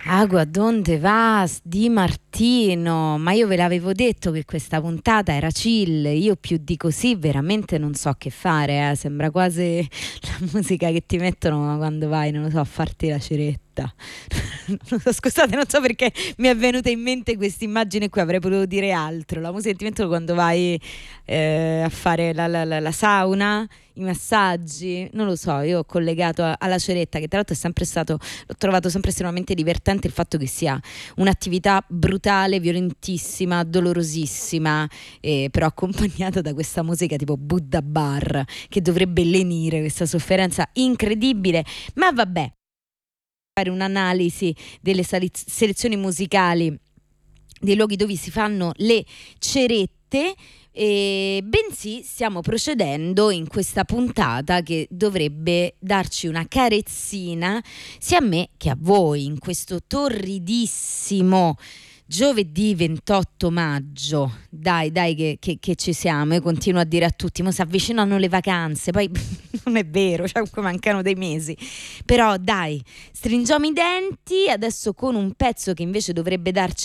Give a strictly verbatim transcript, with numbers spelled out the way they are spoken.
Agua donde vas di Martino, ma io ve l'avevo detto che questa puntata era chill, io più di così veramente non so che fare, eh. Sembra quasi la musica che ti mettono quando vai, non lo so, a farti la ceretta. Non so, scusate, non so perché mi è venuta in mente questa immagine qui, avrei potuto dire altro. La musica che ti mettono quando vai eh, a fare la, la, la, la sauna, i massaggi, non lo so, io ho collegato a, alla ceretta, che tra l'altro è sempre stato, l'ho trovato sempre estremamente divertente il fatto che sia un'attività brutale, violentissima, dolorosissima, eh, però accompagnata da questa musica tipo Buddha Bar che dovrebbe lenire questa sofferenza incredibile. Ma vabbè, fare un'analisi delle sali- selezioni musicali dei luoghi dove si fanno le cerette, eh, bensì stiamo procedendo in questa puntata che dovrebbe darci una carezzina sia a me che a voi in questo torridissimo giovedì ventotto maggio. Dai, dai che, che, che ci siamo. Io continuo a dire a tutti, ma si avvicinano le vacanze, poi non è vero, cioè mancano dei mesi, però dai, stringiamo i denti adesso con un pezzo che invece dovrebbe darci